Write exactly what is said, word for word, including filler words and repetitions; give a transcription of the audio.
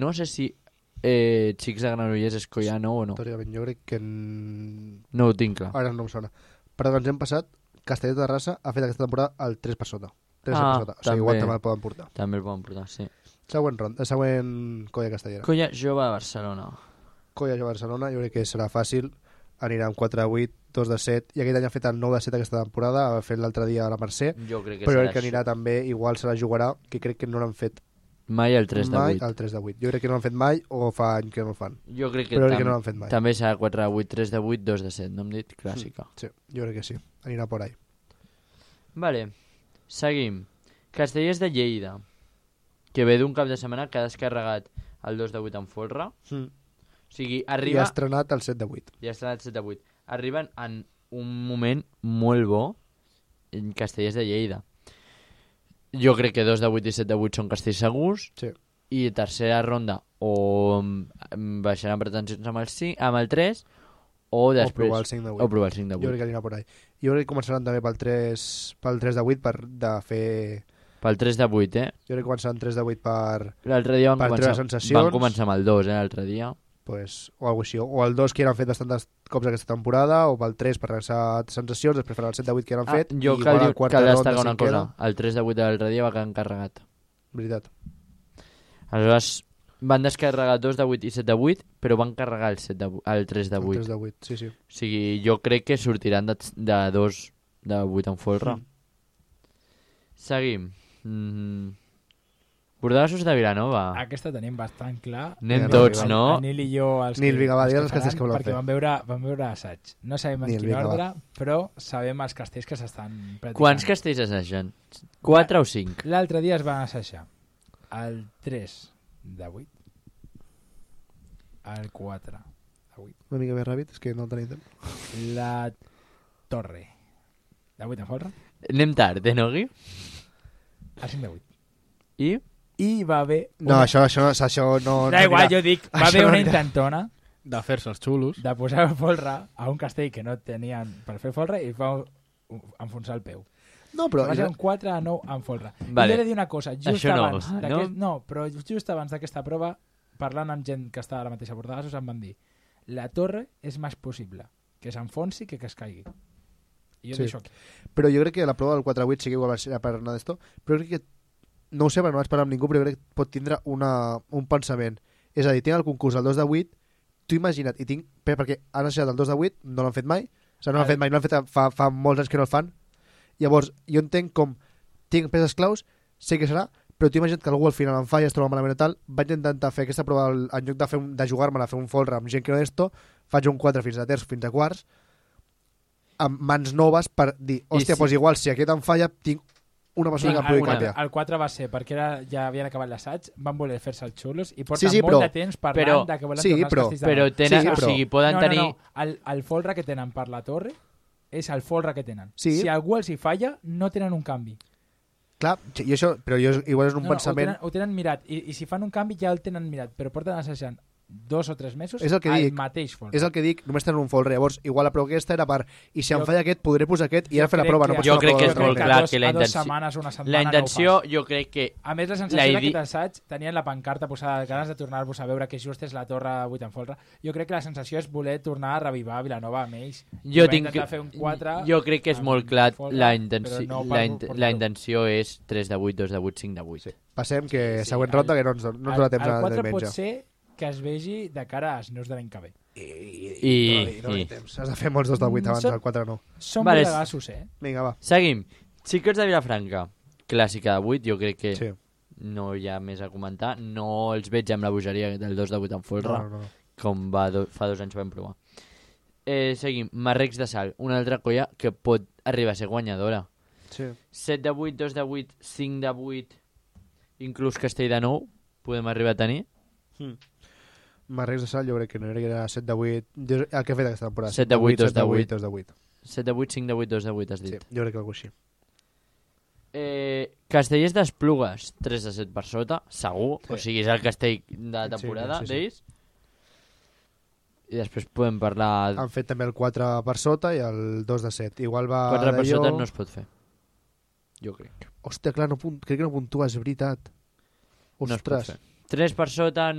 no sé si eh, Xics de Granollers és Coià nou o no. Històricament, jo crec que... En... No ho tinc clar. Ara no em sona. Però que ens hem passat, Castellet de Terrassa ha fet aquesta temporada el tres per sota. tres Ah, per sota. O sigui, també. igual també el poden portar. També el poden portar, sí. Següent, ronda, següent Colla Castellera. Colla Jove de Barcelona. Colla Jove Barcelona, jo crec que serà fàcil. Anirà amb quatre de vuit, dos de set, i aquest any ha fet el nou de set aquesta temporada, ha fet l'altre dia a la Mercè, Jo crec que però serà crec que anirà també, igual se la jugarà, que crec que no l'han fet mai el tres de mai vuit. el tres de vuit. Jo crec que no l'han fet mai o fa anys que no el fan. Jo crec que, Però crec tam que no l'han fet mai. també serà quatre de vuit, tres de vuit, dos de set, no hem dit? Clàssica. Sí, jo crec que sí. Anirà por ahí. Vale, seguim. Castellers de Lleida, que ve d'un cap de setmana que ha descarregat el dos de vuit en folre. Mm. O sigui, I arriba... ha estrenat el set de vuit. I ha estrenat set de vuit. Arriben en un moment molt bo en Castellers de Lleida. Jo crec que dos de vuit i set de vuit són castells segurs. Sí. I tercera ronda o baixaran pretensions amb el, cinc, amb el tres o després... O provar el cinc de vuit. O provar el cinc de vuit. Jo crec que anirà por ahí. Jo crec que començaran també pel tres, pel tres de vuit per de fer... Pel tres de vuit, eh? Jo crec que començaran tres de vuit per... L'altre dia van per començar, treure sensacions. van començar amb el dos, eh, l'altre dia. Pues, o alguna cosa així. O el dos que han fet bastants cops aquesta temporada, o pel tres per regressar sensacions, després farà el set de vuit que han Ah, fet, jo i cal, igual diu, a quarta cal ronda destacar una cosa. cinquena. El tres de vuit de l'altre dia va quedar encarregat. Veritat. Aleshores, van descarregar dos de vuit i set de vuit, però van carregar el, set de, vu- el tres de El vuit. tres de vuit, sí, sí. O sigui, jo crec que sortiran de, de dos de vuit en folre. Mm. Seguim. Mm. Bordegassos de Vilanova. Aquesta tenim bastant clar. Anem Nil, tots, Nil, no? El Nil i jo els Nil, que, vinga, va, els digues que els castells faran, que voleu perquè fer. van veure, van veure assaig. No sabem en Nil, quin vinga, va. ordre, però sabem els castells que s'estan practicant. Quants castells assaggen? quatre o cinc? L'altre dia es van assajar el tres de vuit, el quatre de vuit, Una mica més ràpid, és que no tenim temps. la torre de vuit en folre, Anem tard, eh, Nogui? el cinc de vuit. I? I va haver... No, una... això, això, això no... Da no igual, anirà. jo dic, va Això haver no una anirà. intentona De fer-se els xulos. de posar folre a un castell que no tenien per fer folre i va enfonsar el peu. No, però... Va ser un quatre a nou en folre. Vale. I he de dir una cosa, just Això no, abans no? d'aquest... No, però just abans d'aquesta prova, parlant amb gent que està a la mateixa Bordegassos, em van dir la torre és més possible que s'enfonsi que que es caigui. I jo Sí. deixo aquí. Però jo crec que la prova del quatre vuit sí que igual va ser per anar d'esto, però crec que, no ho sé, perquè no vaig parlar amb ningú, però jo crec que pot tindre una, un pensament. És a dir, tinc el concurs del dos de vuit, tu imagina't, i tinc, per- perquè han assajat el dos de vuit, no l'han fet mai, o sigui, no l'han Vale. fet mai, no l'han fet fa, fa molts anys que no el fan, llavors jo entenc com tinc peces claus, sé que serà, però tu imagina't que algú al final em fa i es troba malament i tal, vaig intentar fer aquesta prova, al- en lloc de, fer un, de jugar-me-la a fer un folre amb gent que no d'esto, faig un quatre fins a terç, fins a quarts, amb mans noves per dir, hòstia, si- doncs igual, si aquest em falla, tinc una mesura Sí, que em pugui el, canviar. el quatre va ser perquè era, ja havien acabat l'assaig, van voler fer-se els xulos i porten Sí, sí, molt però- de temps parlant però- de que volen sí, tornar els però- castells de Però nou. tenen, Sí, o però- sigui, poden no, tenir... no, no. El, el folre que tenen per la torre és el folre que tenen. Sí. Si algú els hi falla, no tenen un canvi. Clar, sí, i això, però jo, igual és un no, no, pensament... Ho tenen, ho tenen mirat. I, I si fan un canvi ja el tenen mirat. Però porten assajant dos o tres mesos És el que al dic. mateix folre. És el que dic, només tenen un folre. Llavors, igual la prova aquesta era per... I si em Jo- falla aquest, podré posar aquest i ara Jo fer la crec prova. No que- pots Jo fer la crec prova que de és dos molt vegades. clar a dos, que la a dos intenció- setmanes, una setmana La intenció, no ho fas. jo crec que... A més, la La sensació ide- d'aquest assaig, tenien la pancarta posada, ganes de tornar-vos a veure que just és la torre vuit en folre. Jo crec que la sensació és voler tornar a revivar Vilanova amb ells. Jo I va tinc... intentar fer un quatre Jo crec que és amb molt clar folre, la, però intenci... no per- la, in... per- la intenció és tres de vuit, dos de vuit, cinc de vuit. Sí. Passem, que Sí, següent el- ronda, que no ens, no ens El, dona temps el a quatre del pot menja. ser que es vegi de cara als neus de l'any que ve. I, I- no, no, no, i- temps. Has de fer molts dos del vuit abans, Som- el quatre no. Són Vale, vale, bordegassos, eh? Vinga, va. Seguim. Xicots de Vilafranca. Clàssica de vuit, jo crec que Sí. no hi ha més a comentar. No els veig amb la bogeria del dos de vuit en folre, No, no, no. com va do... fa dos anys vam provar. Eh, seguim. Marrecs de Sal, una altra colla que pot arribar a ser guanyadora. Sí. set de vuit, dos de vuit, cinc de vuit, inclús Castell de nou, podem arribar a tenir. Marrecs de Sal, jo crec que no era set de vuit. Jo, el que he fet aquesta temporada. set de vuit, dos de vuit. dos de vuit. set de vuit, cinc de vuit, dos de vuit, has Sí, dit. jo crec que alguna cosa així. Eh, Castellers d'Esplugues, tres de set per sota, segur. Sí. O sigui, és el castell de temporada sí, sí. d'ells. I després podem parlar... Han fet també el quatre per sota i el dos de set. Igual va... quatre per d'allò- sota no es pot fer. Jo crec. Hòstia, clar, no punt... crec que no puntua, és veritat. No es pot Ostres. fer. tres per sota